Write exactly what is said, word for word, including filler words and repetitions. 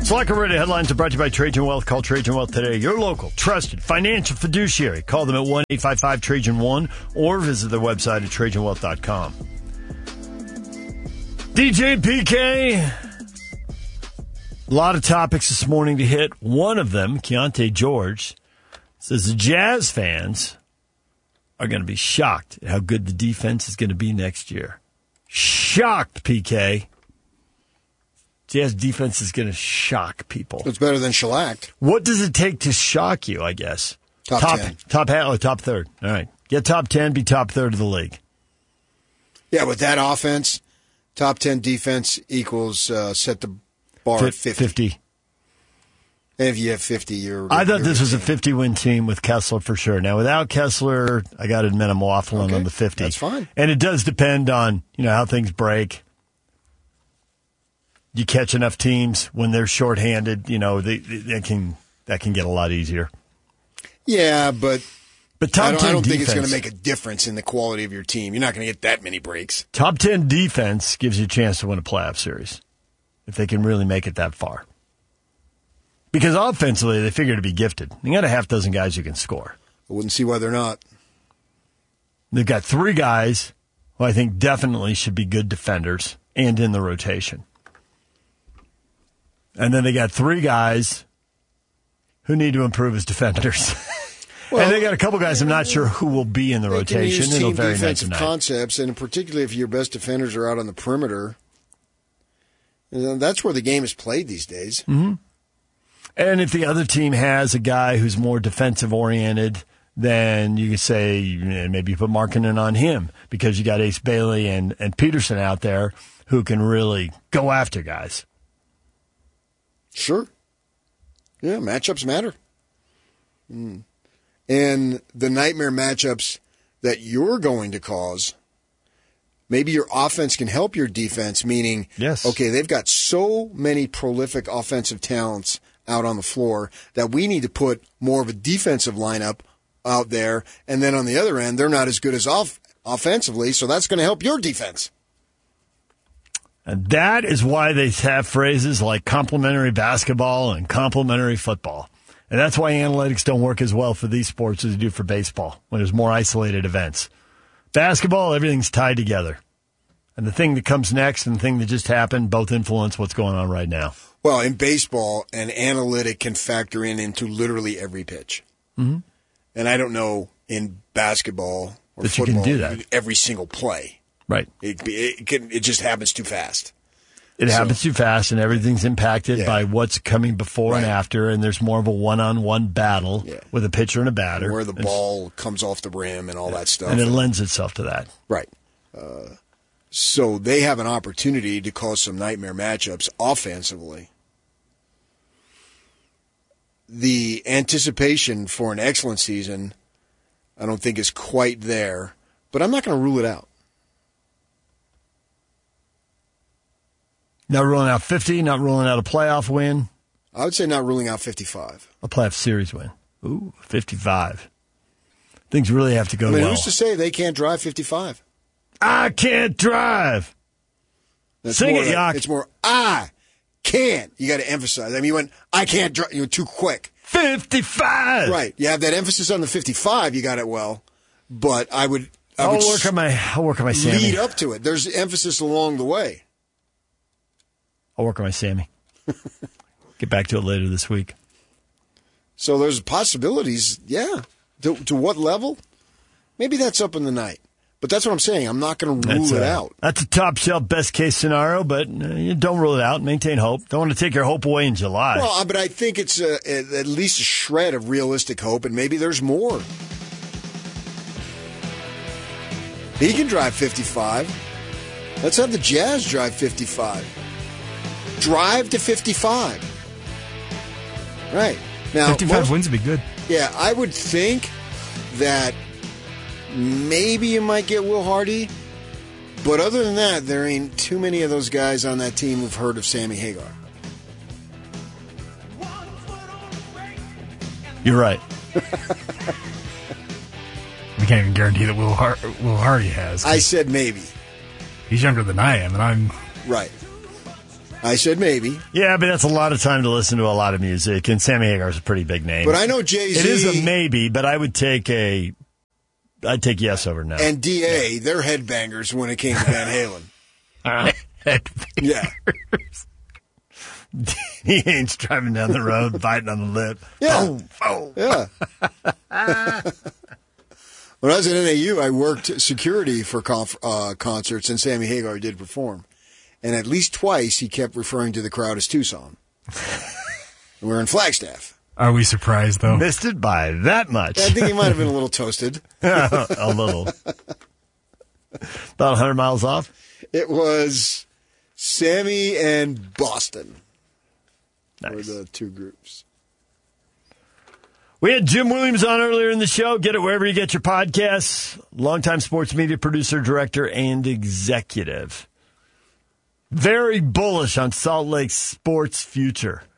Slacker Radio headlines are brought to you by Trajan Wealth. Call Trajan Wealth today. Your local, trusted financial fiduciary. Call them at one eight five five Trajan one or visit their website at Trajan Wealth dot com. D J P K. A lot of topics this morning to hit. One of them, Keontae George, says the Jazz fans are going to be shocked at how good the defense is going to be next year. Shocked, P K. Jazz defense is going to shock people. It's better than shellacked. What does it take to shock you, I guess? Top, top ten. Top, oh, top third. All right. Get top ten, be top third of the league. Yeah, with that offense, top ten defense equals uh, set the bar F- at fifty. fifty. And if you have fifty, you're... I thought you're this was a team. fifty-win team with Kessler for sure. Now, without Kessler, I got to admit I'm waffling Okay, on the fifty. that's fine. And it does depend on, you know, how things break. You catch enough teams when they're shorthanded, you know, they, they can that can get a lot easier. Yeah, but, But top I don't, ten I don't defense, think it's going to make a difference in the quality of your team. You're not going to get that many breaks. top ten defense gives you a chance to win a playoff series if they can really make it that far. Because offensively, they figure to be gifted. They got a half dozen guys who can score. I wouldn't see why they're not. They've got three guys who I think definitely should be good defenders and in the rotation. And then they got three guys who need to improve as defenders. Well, and they got a couple guys I'm not sure who will be in the They rotation. can use It'll team vary night to defensive night. concepts, and particularly if your best defenders are out on the perimeter. And that's where the game is played these days. Mm-hmm. And if the other team has a guy who's more defensive oriented, then you could say you know, maybe you put Markkanen on him because you got Ace Bailey and, and Peterson out there who can really go after guys. Sure. Yeah, matchups matter. Mm. And the nightmare matchups that you're going to cause, maybe your offense can help your defense, meaning, yes. okay, they've got so many prolific offensive talents out on the floor that we need to put more of a defensive lineup out there. And then on the other end, they're not as good as off offensively, so that's going to help your defense. And that is why they have phrases like complementary basketball and complementary football. And that's why analytics don't work as well for these sports as they do for baseball, when there's more isolated events. Basketball, everything's tied together. And the thing that comes next and the thing that just happened both influence what's going on right now. Well, in baseball, an analytic can factor in into literally every pitch. Mm-hmm. And I don't know in basketball or that football, you can do that. Every single play. Right. It, it, can, it just happens too fast. It so, happens too fast, and everything's impacted yeah. by what's coming before right. and after, and there's more of a one-on-one battle yeah. with a pitcher and a batter. And where the and, ball comes off the rim and all that stuff. And it lends itself to that. Right. Uh, so they have an opportunity to cause some nightmare matchups offensively. The anticipation for an excellent season, I don't think is quite there, but I'm not going to rule it out. Not ruling out fifty, not ruling out a playoff win. I would say not ruling out fifty-five. A playoff series win. Ooh, fifty-five. Things really have to go I mean, well. who's to say they can't drive fifty-five? I can't drive. That's Sing more it, like, Yak. It's more, I can't. You got to emphasize. I mean, you went, I can't drive. You were too quick. fifty-five. Right. You have that emphasis on the fifty-five. You got it well. But I would. I I'll would work on my. I'll work on my Sammy. lead up to it. There's emphasis along the way. I'll work on my Sammy. Get back to it later this week. So there's possibilities. Yeah. To, to what level? Maybe that's up in the night. But that's what I'm saying. I'm not going to rule That's it a, out. That's a top shelf best case scenario, but uh, you don't rule it out. Maintain hope. Don't want to take your hope away in July. Well, but I think it's a, at least a shred of realistic hope, and maybe there's more. He can drive fifty-five. Let's have the Jazz drive fifty-five. Drive to fifty-five. Right. Now, fifty-five most, wins would be good. Yeah, I would think that maybe you might get Will Hardy, but other than that, there ain't too many of those guys on that team who've heard of Sammy Hagar. You're right. We can't even guarantee that Will, Har- Will Hardy has. I said maybe. He's younger than I am, and I'm Right. I said maybe. Yeah, but that's a lot of time to listen to a lot of music, and Sammy Hagar's a pretty big name. But I know Jay-Z. It is a maybe, but I would take a, I'd take yes over no. And D A, yeah. They're headbangers when it came to Van Halen. Uh, yeah. He ain't driving down the road, biting on the lip. Yeah. Boom, boom. Yeah. When I was at N A U, I worked security for conf- uh, concerts, and Sammy Hagar did perform. And at least twice, he kept referring to the crowd as Tucson. We're in Flagstaff. Are we surprised, though? Missed it by that much. I think he might have been a little toasted. A little. About one hundred miles off? It was Sammy and Boston. Nice. Were the two groups. We had Jim Williams on earlier in the show. Get it wherever you get your podcasts. Longtime sports media producer, director, and executive. Very bullish on Salt Lake's sports future.